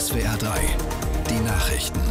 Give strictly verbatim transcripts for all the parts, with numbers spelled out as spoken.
S W R drei, die Nachrichten.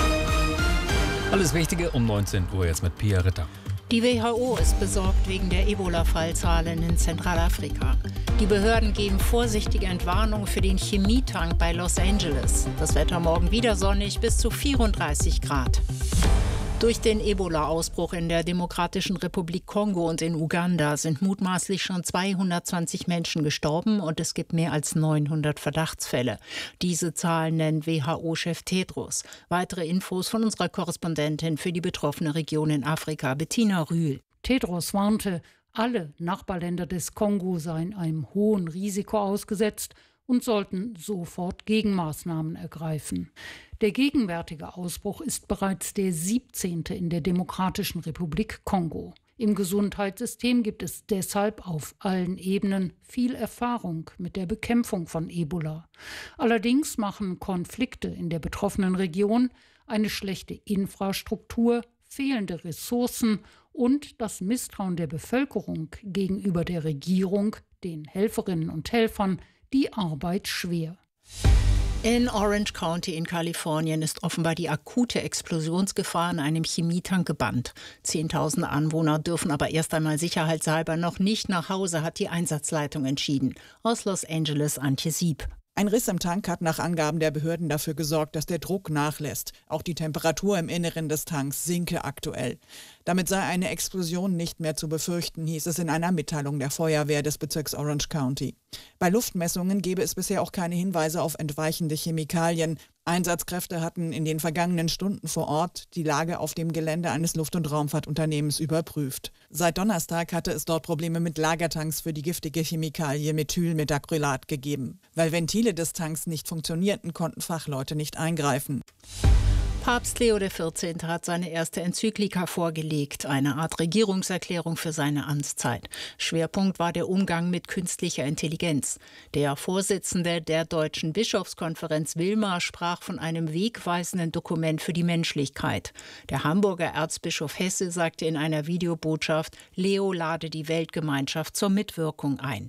Alles Wichtige um neunzehn Uhr jetzt mit Pia Ritter. Die W H O ist besorgt wegen der Ebola-Fallzahlen in Zentralafrika. Die Behörden geben vorsichtige Entwarnung für den Chemietank bei Los Angeles. Das Wetter morgen wieder sonnig, bis zu vierunddreißig Grad. Durch den Ebola-Ausbruch in der Demokratischen Republik Kongo und in Uganda sind mutmaßlich schon zweihundertzwanzig Menschen gestorben und es gibt mehr als neunhundert Verdachtsfälle. Diese Zahlen nennt W H O-Chef Tedros. Weitere Infos von unserer Korrespondentin für die betroffene Region in Afrika, Bettina Rühl. Tedros warnte, alle Nachbarländer des Kongo seien einem hohen Risiko ausgesetzt und sollten sofort Gegenmaßnahmen ergreifen. Der gegenwärtige Ausbruch ist bereits der siebzehnte in der Demokratischen Republik Kongo. Im Gesundheitssystem gibt es deshalb auf allen Ebenen viel Erfahrung mit der Bekämpfung von Ebola. Allerdings machen Konflikte in der betroffenen Region, eine schlechte Infrastruktur, fehlende Ressourcen und das Misstrauen der Bevölkerung gegenüber der Regierung, den Helferinnen und Helfern, die Arbeit schwer. In Orange County in Kalifornien ist offenbar die akute Explosionsgefahr in einem Chemietank gebannt. Zehntausende Anwohner dürfen aber erst einmal sicherheitshalber noch nicht nach Hause, hat die Einsatzleitung entschieden. Aus Los Angeles, Antje Sieb. Ein Riss im Tank hat nach Angaben der Behörden dafür gesorgt, dass der Druck nachlässt. Auch die Temperatur im Inneren des Tanks sinke aktuell. Damit sei eine Explosion nicht mehr zu befürchten, hieß es in einer Mitteilung der Feuerwehr des Bezirks Orange County. Bei Luftmessungen gebe es bisher auch keine Hinweise auf entweichende Chemikalien. Einsatzkräfte hatten in den vergangenen Stunden vor Ort die Lage auf dem Gelände eines Luft- und Raumfahrtunternehmens überprüft. Seit Donnerstag hatte es dort Probleme mit Lagertanks für die giftige Chemikalie Methylmethacrylat gegeben. Weil Ventile des Tanks nicht funktionierten, konnten Fachleute nicht eingreifen. Papst Leo der vierzehnte. Hat seine erste Enzyklika vorgelegt, eine Art Regierungserklärung für seine Amtszeit. Schwerpunkt war der Umgang mit künstlicher Intelligenz. Der Vorsitzende der Deutschen Bischofskonferenz Wilmar sprach von einem wegweisenden Dokument für die Menschlichkeit. Der Hamburger Erzbischof Hesse sagte in einer Videobotschaft, Leo lade die Weltgemeinschaft zur Mitwirkung ein.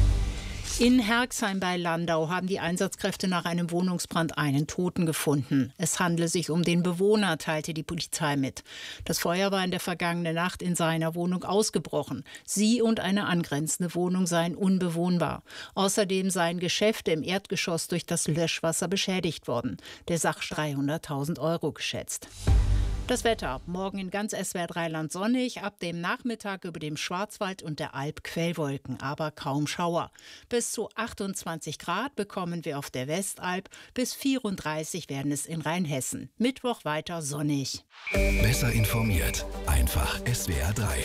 In Herxheim bei Landau haben die Einsatzkräfte nach einem Wohnungsbrand einen Toten gefunden. Es handle sich um den Bewohner, teilte die Polizei mit. Das Feuer war in der vergangenen Nacht in seiner Wohnung ausgebrochen. Sie und eine angrenzende Wohnung seien unbewohnbar. Außerdem seien Geschäfte im Erdgeschoss durch das Löschwasser beschädigt worden. Der Sachschaden dreihunderttausend Euro geschätzt. Das Wetter. Morgen in ganz S W R drei Land sonnig, ab dem Nachmittag über dem Schwarzwald und der Alp Quellwolken, aber kaum Schauer. Bis zu achtundzwanzig Grad bekommen wir auf der Westalb, bis vierunddreißig werden es in Rheinhessen. Mittwoch weiter sonnig. Besser informiert, einfach S W R drei.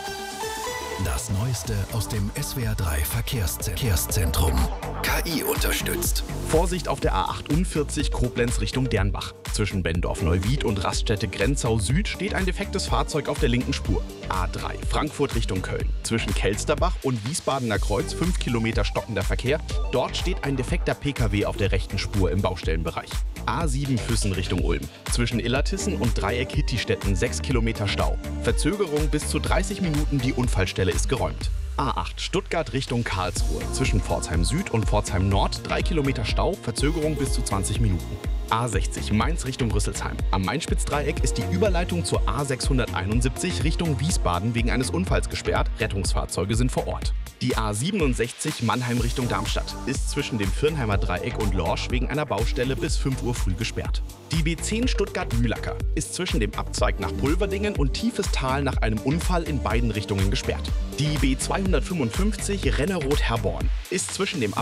Das Neueste aus dem S W R drei Verkehrszentrum. K I unterstützt. Vorsicht auf der A achtundvierzig Koblenz Richtung Dernbach. Zwischen Benndorf-Neuwied und Raststätte Grenzau Süd steht ein defektes Fahrzeug auf der linken Spur. A drei Frankfurt Richtung Köln. Zwischen Kelsterbach und Wiesbadener Kreuz fünf Kilometer stockender Verkehr. Dort steht ein defekter P K W auf der rechten Spur im Baustellenbereich. A sieben Füssen Richtung Ulm. Zwischen Illertissen und Dreieck Hittistetten sechs Kilometer Stau. Verzögerung bis zu dreißig Minuten, die Unfallstelle ist geräumt. A acht Stuttgart Richtung Karlsruhe. Zwischen Pforzheim Süd und Pforzheim Nord drei Kilometer Stau, Verzögerung bis zu zwanzig Minuten. A sechzig Mainz Richtung Rüsselsheim. Am Main-Spitz-Dreieck ist die Überleitung zur A sechshunderteinundsiebzig Richtung Wiesbaden wegen eines Unfalls gesperrt. Rettungsfahrzeuge sind vor Ort. Die A siebenundsechzig Mannheim Richtung Darmstadt ist zwischen dem Firnheimer Dreieck und Lorsch wegen einer Baustelle bis fünf Uhr früh gesperrt. Die B zehn Stuttgart-Mühlacker ist zwischen dem Abzweig nach Pulverdingen und Tiefes Tal nach einem Unfall in beiden Richtungen gesperrt. Die B zweihundertfünfundfünfzig Rennerod-Herborn ist zwischen dem Abzweig